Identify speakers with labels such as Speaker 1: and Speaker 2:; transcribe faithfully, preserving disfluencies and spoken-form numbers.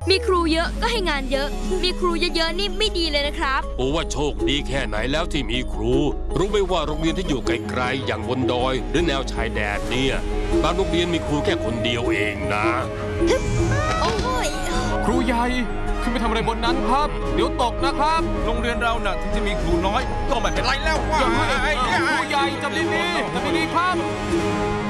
Speaker 1: มีครูเยอะก็ให้งานเยอะมีครูเยอะๆนี่ไม่ดีเลยนะครับ
Speaker 2: โอ้ว่าโชคดีแค่ไหนแล้วที่มีครู รู้ไหมว่าโรงเรียนที่อยู่ไกลๆอย่างบนดอยหรือแนวชายแดนเนี่ยบางโรงเรียนมีครูแค่คนเดียวเองนะ
Speaker 1: โอ้ย
Speaker 3: ครูใหญ่ขึ้นไปทำอะไรบนนั้นครับเดี๋ยวตกนะครับ
Speaker 4: โรงเรียนเราน่ะถึงจะมีครูน้อยก็ไม่เป็นไรแล้วว่า
Speaker 3: ครูใหญ่จำดีๆจำดีๆครับ